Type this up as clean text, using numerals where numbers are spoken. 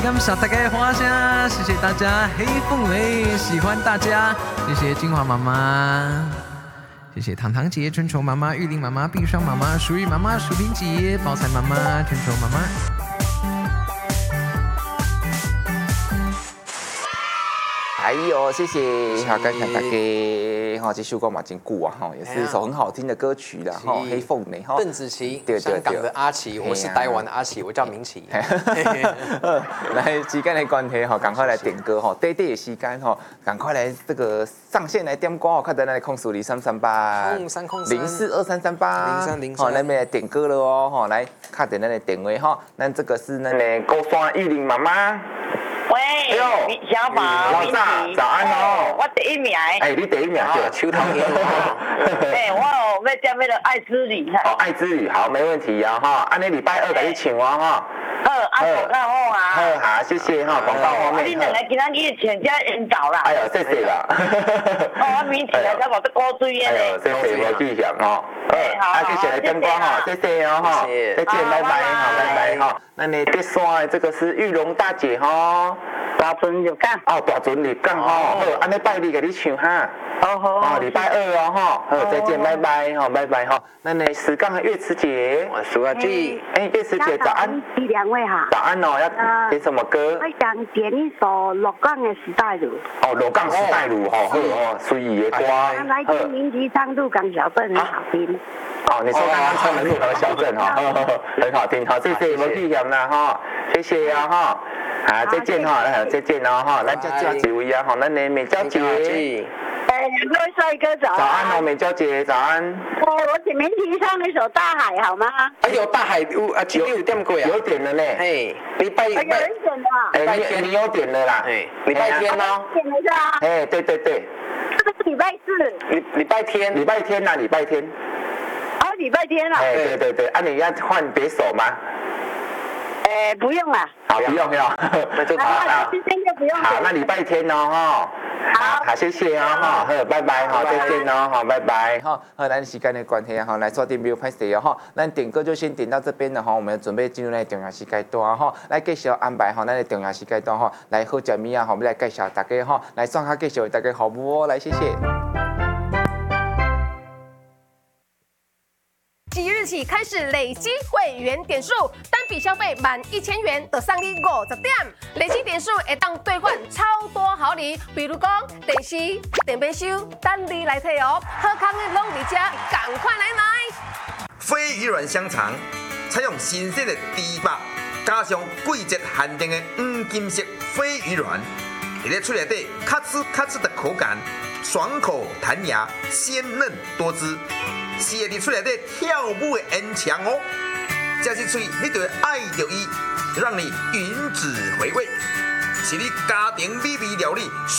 感谢大家的花香，谢谢大家黑凤梨，喜欢大家，谢谢金华妈妈。谢谢糖糖姐、春虫妈妈、玉玲妈妈、碧霜妈妈、淑玉妈妈、淑萍姐、包菜妈妈、春虫妈妈。 哎呦，谢谢，好，感谢大家哈，这首歌嘛真久啊哈，也是一首很好听的歌曲啦哈，黑凤梨哈， 邓紫棋， 对香港的阿奇，我是台湾的阿奇，我叫明奇。 来，时间的关系哈，赶快来点歌哈，短短的时间哈，赶快来这个上线来点歌哦，看到那里控诉0338042338，好，那边来点歌了哦哈，来，看到那里电话哈，那这个是那个高山玉玲妈妈。 喂，小宝， 老大，早安哦！ 我第一名。 哎，你第一名就手头赢。 哎，我要点那个爱之旅。 哦，爱之旅，好，没问题啊哈。按你礼拜2给你请我哈。 好，广告好啊。 好，谢谢哈，广告方面。 你两个今仔日请假引导啦。 哎呦，谢谢啦。 我明天来才无得高追啊。 哎呦，谢谢我记响哦。好，谢谢来点歌哈，谢谢哦哈，再见，拜拜，好，拜拜哈。那你第三这个是玉龙大姐哈。 大船入港。 哦，大船入港哈，好，安尼拜日给你唱哈。好，礼拜2哦哈，好，再见，拜拜哈，拜拜哈。那你石港的月池姐， 我是阿弟。 哎，月池姐早安。 两位好。 早安哦，要点什么歌？ 我想点一首《鹿港的时代路》。 哦，鹿港时代路哈，好哦，随意的歌。 来自民吉唱鹿港小镇，很好听。 哦，你说刚刚唱的鹿港小镇哈，很好听，好，谢谢罗继祥啦哈，谢谢呀哈。好，再见哈，再见哦哈，来叫几位啊哈，那你美娇姐， 各位帅哥早安。 早安哦，美娇姐早安。 我请明提唱那首《大海》好吗？ 哎呦，大海今天有点过啊？ 有点了呢。 哎，礼拜有人点的。 哎，你有点了啦。 哎，礼拜天哦。 点了是吧？ 哎，对对对。 这个是礼拜4。 礼拜天。 礼拜天呐，礼拜天。 哦，礼拜天啊。 哎，对对对，啊，你要换别首吗？ 不用了。 好，不用要，那就好。 今天就不用。 好，那礼拜天哦哈。好，谢谢啊哈，好，拜拜哈，再见哦，好，拜拜哈。好，咱时间的关系哈，来做点没有拍摄哦哈，咱点歌就先点到这边了哈，我们准备进入那重要时间段哈，来继续安排哈，咱的重要时间段哈，来好食物啊哈，我们来介绍大家哈，来上下介绍大家好不哦，来谢谢。 即日起开始累积会员点数，单笔消费满1000元就送你50点，累积点数会当兑换超多好礼，比如讲电视、电杯收，等你来摕哦。好康的拢伫遮，赶快来买！ 飞鱼软香肠采用新鲜的猪肉，加上季节限定的黄金色飞鱼软，在咧嘴内底咔哧咔哧的口感，爽口弹牙，鲜嫩多汁。是会伫嘴内底跳舞的音墙哦，这是嘴你就会爱着伊，让你云止回味，是你家庭美味料理